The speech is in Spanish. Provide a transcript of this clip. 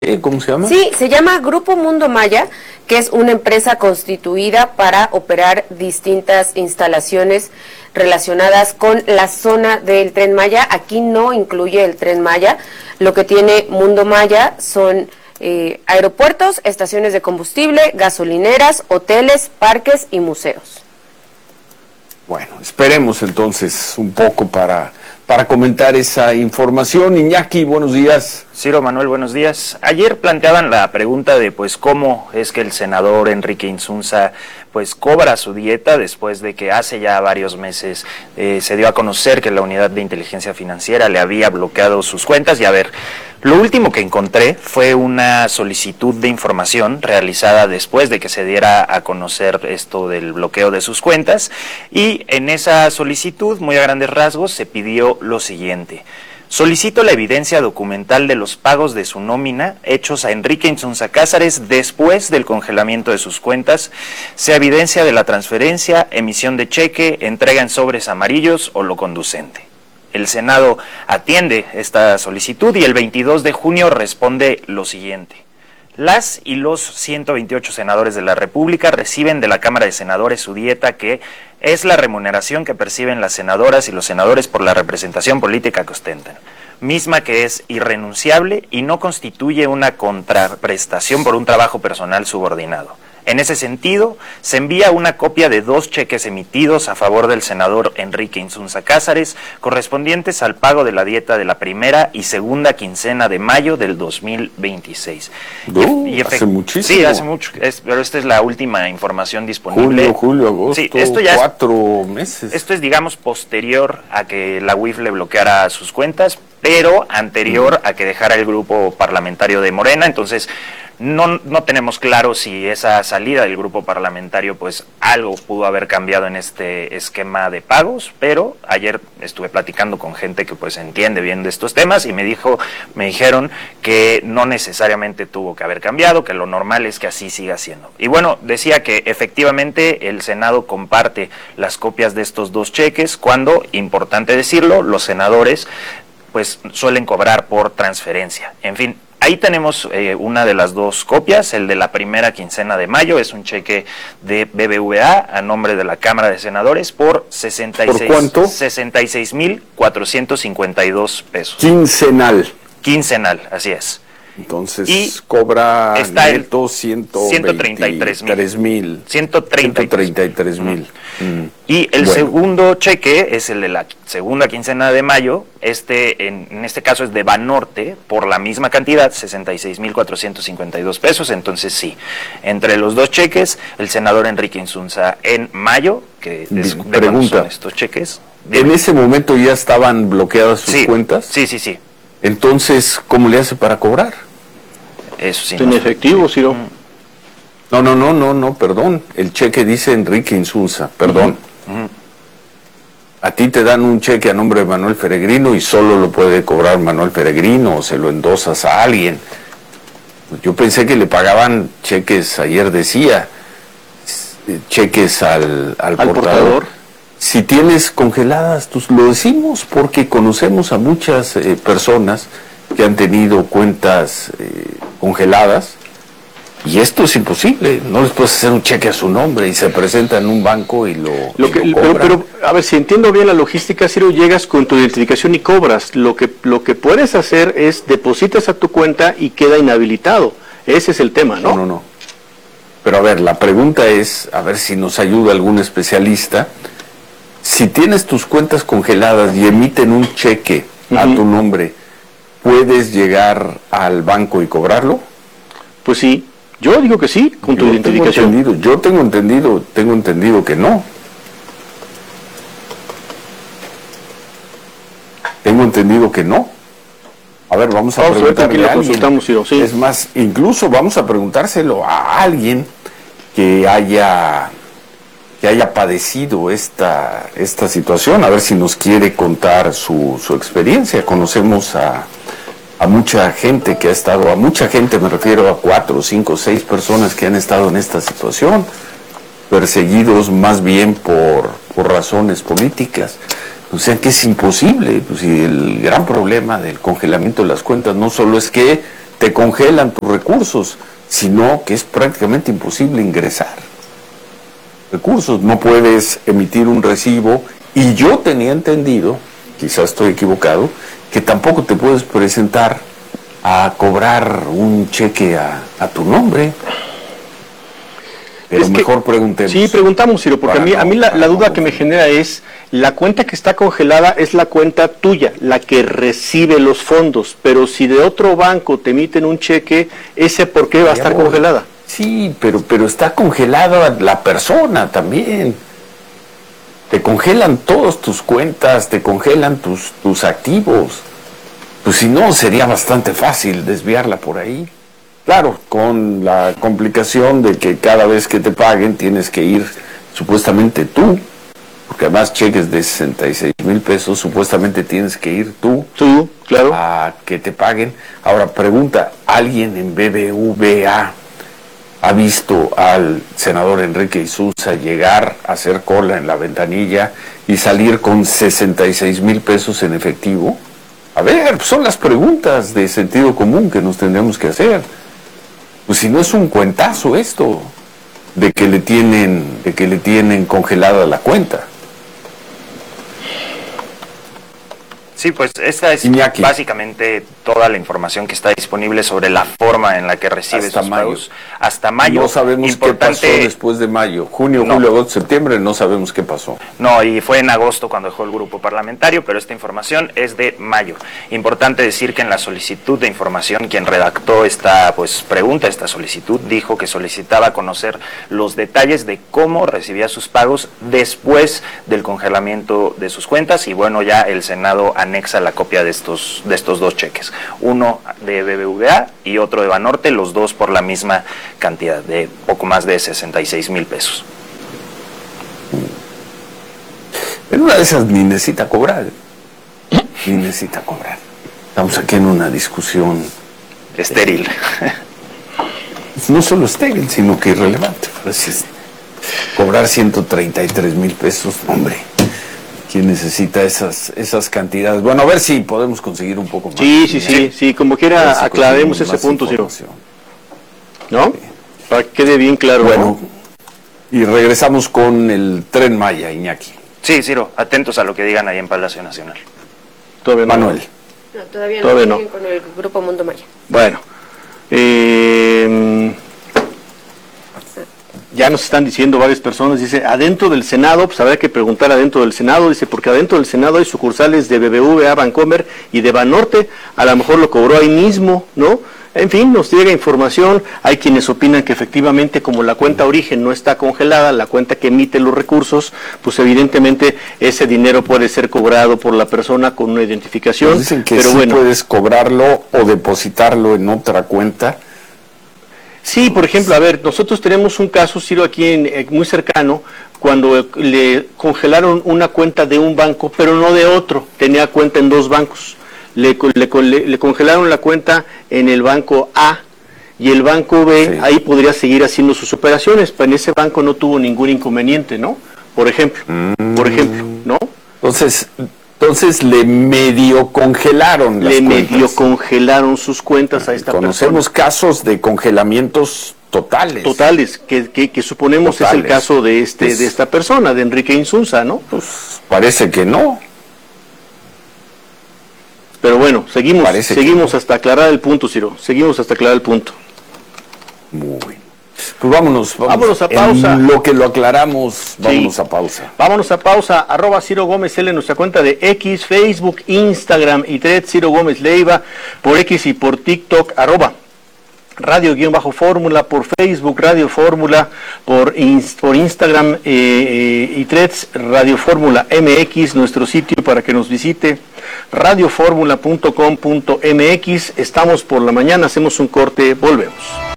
¿Cómo se llama? Sí, se llama Grupo Mundo Maya, que es una empresa constituida para operar distintas instalaciones relacionadas con la zona del Tren Maya. Aquí no incluye el Tren Maya. Lo que tiene Mundo Maya son aeropuertos, estaciones de combustible, gasolineras, hoteles, parques y museos. Bueno, esperemos entonces un poco para comentar esa información. Iñaki, buenos días. Ciro, Manuel, buenos días. Ayer planteaban la pregunta de cómo es que el senador Enrique Insunza cobra su dieta después de que hace ya varios meses se dio a conocer que la Unidad de Inteligencia Financiera le había bloqueado sus cuentas. Y a ver, lo último que encontré fue una solicitud de información realizada después de que se diera a conocer esto del bloqueo de sus cuentas, y en esa solicitud, muy a grandes rasgos, se pidió lo siguiente: solicito la evidencia documental de los pagos de su nómina hechos a Enrique Insunza Cázares después del congelamiento de sus cuentas, sea evidencia de la transferencia, emisión de cheque, entrega en sobres amarillos o lo conducente. El Senado atiende esta solicitud y el 22 de junio responde lo siguiente: las y los 128 senadores de la República reciben de la Cámara de Senadores su dieta, que es la remuneración que perciben las senadoras y los senadores por la representación política que ostentan, misma que es irrenunciable y no constituye una contraprestación por un trabajo personal subordinado. En ese sentido, se envía una copia de 2 cheques emitidos a favor del senador Enrique Insunza Cázares, correspondientes al pago de la dieta de la primera y segunda quincena de mayo del 2026. Hace muchísimo. Sí, hace mucho, pero esta es la última información disponible. Julio, agosto, sí, esto ya 4 meses. Esto es, digamos, posterior a que la UIF le bloqueara sus cuentas, pero anterior a que dejara el grupo parlamentario de Morena. Entonces, no tenemos claro si esa salida del grupo parlamentario algo pudo haber cambiado en este esquema de pagos, pero ayer estuve platicando con gente que entiende bien de estos temas y me dijeron que no necesariamente tuvo que haber cambiado, que lo normal es que así siga siendo. Y bueno, decía que efectivamente el Senado comparte las copias de estos 2 cheques cuando, importante decirlo, los senadores suelen cobrar por transferencia. En fin, ahí tenemos una de las 2 copias. El de la primera quincena de mayo es un cheque de BBVA a nombre de la Cámara de Senadores por 66. ¿Por cuánto? 66,452 pesos. Quincenal, así es. Entonces y cobra neto 133,000. Y el segundo cheque es el de la segunda quincena de mayo. En este caso es de Banorte, por la misma cantidad, 66,452 pesos. Entonces sí, entre los 2 cheques, el senador Enrique Insunza en mayo, que pregunta, estos cheques. ¿En ese momento ya estaban bloqueadas sus cuentas? Sí. Entonces, ¿cómo le hace para cobrar? Eso sí. ¿En efectivo, Ciro? No, perdón. El cheque dice Enrique Insunza, perdón. A ti te dan un cheque a nombre de Manuel Peregrino y solo lo puede cobrar Manuel Peregrino, o se lo endosas a alguien. Yo pensé que le pagaban cheques, ayer decía, cheques al portador. Si tienes congeladas, pues lo decimos porque conocemos a muchas personas que han tenido cuentas congeladas, y esto es imposible. No les puedes hacer un cheque a su nombre y se presenta en un banco y lo cobran. Pero, a ver, si entiendo bien la logística, Ciro, llegas con tu identificación y cobras. Lo que puedes hacer es depositas a tu cuenta y queda inhabilitado. Ese es el tema, ¿no? No. Pero a ver, la pregunta es, a ver si nos ayuda algún especialista. Si tienes tus cuentas congeladas y emiten un cheque a tu nombre, ¿puedes llegar al banco y cobrarlo? Pues sí, yo digo que sí, con tu identificación. Yo tengo entendido que no. Tengo entendido que no. A ver, vamos a preguntarle a alguien. Ciro, sí. Es más, incluso vamos a preguntárselo a alguien que haya padecido esta situación, a ver si nos quiere contar su experiencia. Conocemos a mucha gente que ha estado, a mucha gente me refiero a 4, 5, 6 personas que han estado en esta situación, perseguidos más bien por razones políticas. O sea que es imposible. Pues, y el gran problema del congelamiento de las cuentas no solo es que te congelan tus recursos, sino que es prácticamente imposible ingresar recursos, no puedes emitir un recibo, y yo tenía entendido, quizás estoy equivocado, que tampoco te puedes presentar a cobrar un cheque a tu nombre. Pero mejor preguntemos. Sí, preguntamos, Ciro, porque a mí la duda que me genera es, la cuenta que está congelada es la cuenta tuya, la que recibe los fondos, pero si de otro banco te emiten un cheque, ¿ese por qué va a estar congelada? Sí, pero está congelada la persona también. Te congelan todas tus cuentas, te congelan tus activos. Pues si no, sería bastante fácil desviarla por ahí. Claro, con la complicación de que cada vez que te paguen tienes que ir supuestamente tú, porque además cheques de 66,000 pesos, supuestamente tienes que ir tú, claro, a que te paguen. Ahora pregunta, ¿alguien en BBVA ha visto al senador Enrique Insunza llegar a hacer cola en la ventanilla y salir con 66,000 pesos en efectivo? A ver, son las preguntas de sentido común que nos tendríamos que hacer. Pues si no es un cuentazo esto, de que le tienen congelada la cuenta. Sí, pues esta es Iñaki. Básicamente toda la información que está disponible sobre la forma en la que recibe Hasta sus mayo. pagos. Hasta mayo. No sabemos qué pasó después de mayo. Junio, julio, agosto, septiembre, no sabemos qué pasó. No, y fue en agosto cuando dejó el grupo parlamentario, pero esta información es de mayo. Importante decir que en la solicitud de información, quien redactó esta pregunta, esta solicitud, dijo que solicitaba conocer los detalles de cómo recibía sus pagos después del congelamiento de sus cuentas, y bueno, ya el Senado anexa la copia de estos dos cheques, uno de BBVA y otro de Banorte, los dos por la misma cantidad de poco más de 66,000 pesos. En una de esas ni necesita cobrar, Estamos aquí en una discusión Estéril. No solo estéril, sino que irrelevante. Cobrar 133,000 pesos, hombre. ¿Quién necesita esas cantidades? Bueno, a ver si podemos conseguir un poco más. Sí, como quiera aclaremos ese punto, Ciro. ¿No? Sí. Para que quede bien claro. Bueno, y regresamos con el Tren Maya, Iñaki. Sí, Ciro, atentos a lo que digan ahí en Palacio Nacional. Todavía no. Manuel. No, todavía no. Con el Grupo Mundo Maya. Bueno, ya nos están diciendo varias personas, dice, adentro del Senado, pues habrá que preguntar adentro del Senado, dice, porque adentro del Senado hay sucursales de BBVA, Bancomer y de Banorte, a lo mejor lo cobró ahí mismo, ¿no? En fin, nos llega información, hay quienes opinan que efectivamente como la cuenta origen no está congelada, la cuenta que emite los recursos, pues evidentemente ese dinero puede ser cobrado por la persona con una identificación. Pues dicen que pero sí bueno, puedes cobrarlo o depositarlo en otra cuenta. Sí, por ejemplo, a ver, nosotros tenemos un caso, Ciro, aquí muy cercano, cuando le congelaron una cuenta de un banco, pero no de otro, tenía cuenta en dos bancos. Le congelaron la cuenta en el banco A y el banco B, sí, ahí podría seguir haciendo sus operaciones, pero en ese banco no tuvo ningún inconveniente, ¿no? Por ejemplo, ¿no? Entonces le medio congelaron las cuentas. Le medio congelaron sus cuentas a esta persona. Conocemos casos de congelamientos totales. Totales, que suponemos totales. Es el caso de de esta persona, de Enrique Insunza, ¿no? Pues parece que no. Pero bueno, seguimos hasta aclarar el punto, Ciro. Seguimos hasta aclarar el punto. Muy bien. Pues vámonos a pausa. En lo que lo aclaramos, vámonos a pausa. Vámonos a pausa. @Ciro Gómez L en nuestra cuenta de X, Facebook, Instagram y Threads, Ciro Gómez Leiva, por X y por TikTok, @Radio_Fórmula, por Facebook, Radio Fórmula, por Instagram y Threads, Radio Fórmula MX, nuestro sitio para que nos visite, radioformula.com.mx. Estamos por la mañana, hacemos un corte, volvemos.